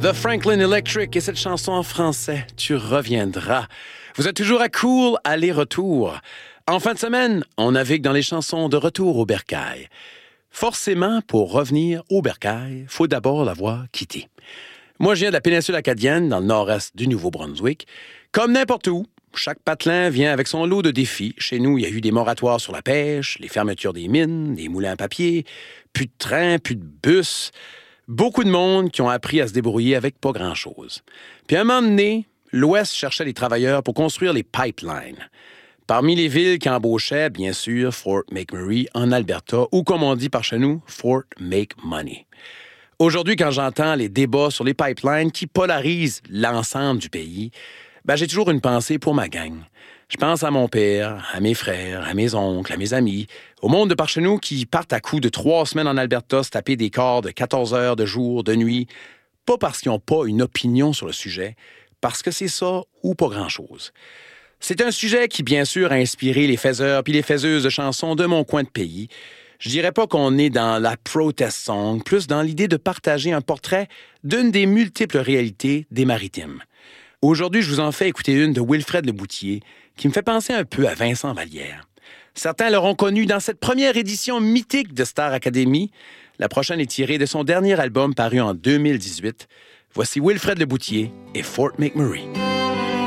The Franklin Electric et cette chanson en français, Tu reviendras. Vous êtes toujours à Cool, aller-retour. En fin de semaine, on navigue dans les chansons de retour au bercail. Forcément, pour revenir au bercail, faut d'abord l'avoir quitté. Moi, je viens de la péninsule acadienne, dans le nord-est du Nouveau-Brunswick. Comme n'importe où, chaque patelin vient avec son lot de défis. Chez nous, il y a eu des moratoires sur la pêche, les fermetures des mines, des moulins à papier, plus de trains, plus de bus. Beaucoup de monde qui ont appris à se débrouiller avec pas grand-chose. Puis à un moment donné, l'Ouest cherchait des travailleurs pour construire les pipelines. Parmi les villes qui embauchaient, bien sûr, Fort McMurray en Alberta, ou comme on dit par chez nous, Fort Make Money. Aujourd'hui, quand j'entends les débats sur les pipelines qui polarisent l'ensemble du pays, j'ai toujours une pensée pour ma gang. Je pense à mon père, à mes frères, à mes oncles, à mes amis, au monde de par chez nous qui partent à coups de 3 semaines en Alberta se taper des quarts de 14 heures de jour, de nuit, pas parce qu'ils n'ont pas une opinion sur le sujet, parce que c'est ça ou pas grand-chose. C'est un sujet qui, bien sûr, a inspiré les faiseurs puis les faiseuses de chansons de mon coin de pays. Je dirais pas qu'on est dans la protest song, plus dans l'idée de partager un portrait d'une des multiples réalités des maritimes. Aujourd'hui, je vous en fais écouter une de Wilfred Leboutier, qui me fait penser un peu à Vincent Vallière. Certains l'auront connu dans cette première édition mythique de Star Academy. La prochaine est tirée de son dernier album paru en 2018. Voici Wilfred Leboutier et Fort McMurray.